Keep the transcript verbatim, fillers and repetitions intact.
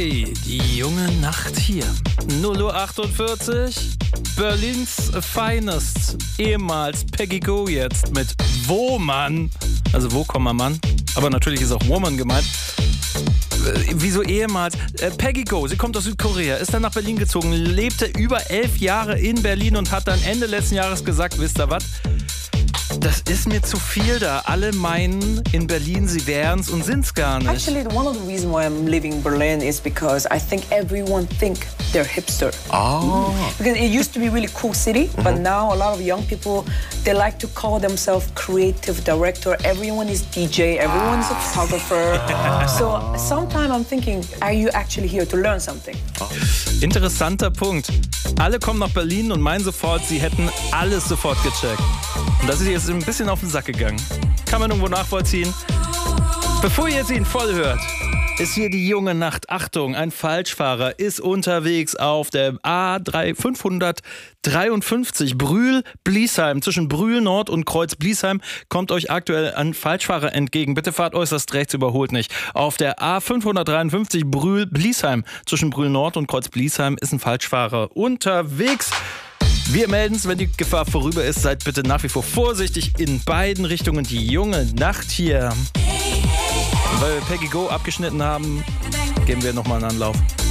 Hey, die junge Nacht hier. null Uhr achtundvierzig. Berlins Finest. Ehemals Peggy Gou, jetzt mit Woman. Also wo, Mann. Aber natürlich ist auch Woman gemeint. Äh, wieso ehemals? Äh, Peggy Gou, sie kommt aus Südkorea, ist dann nach Berlin gezogen, lebte über elf Jahre in Berlin und hat dann Ende letzten Jahres gesagt, wisst ihr was? Das ist mir zu viel da. Alle meinen in Berlin, sie wären's und sind's gar nicht. Actually, one of the reasons why I'm leaving Berlin is because I think everyone think they're hipster. Oh. Because it used to be a really cool city, mm-hmm. but now a lot of young people, they like to call themselves creative director. Everyone is D J, everyone is a photographer. So sometimes I'm thinking, are you actually here to learn something? Interessanter Punkt. Alle kommen nach Berlin und meinen sofort, sie hätten alles sofort gecheckt. Und das ist jetzt ein bisschen auf den Sack gegangen. Kann man irgendwo nachvollziehen. Bevor ihr jetzt ihn voll hört, ist hier die junge Nacht. Achtung, ein Falschfahrer ist unterwegs auf der A fünfhundertdreiundfünfzig Brühl-Bliesheim. Zwischen Brühl Nord und Kreuz-Bliesheim kommt euch aktuell ein Falschfahrer entgegen. Bitte fahrt äußerst rechts, überholt nicht. Auf der A fünfhundertdreiundfünfzig Brühl-Bliesheim. Zwischen Brühl Nord und Kreuz-Bliesheim ist ein Falschfahrer unterwegs. Wir melden es, wenn die Gefahr vorüber ist. Seid bitte nach wie vor vorsichtig in beiden Richtungen. Die junge Nacht hier. Und weil wir Peggy Gou abgeschnitten haben, geben wir nochmal einen Anlauf.